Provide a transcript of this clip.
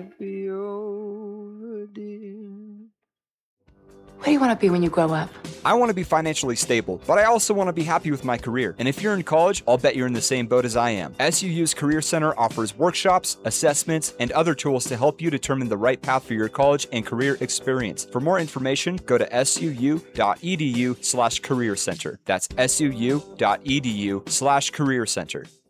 be over, dear. What do you want to be when you grow up? I want to be financially stable, but I also want to be happy with my career. And if you're in college, I'll bet you're in the same boat as I am. SUU's Career Center offers workshops, assessments, and other tools to help you determine the right path for your college and career experience. For more information, go to suu.edu/career center. That's suu.edu/career center.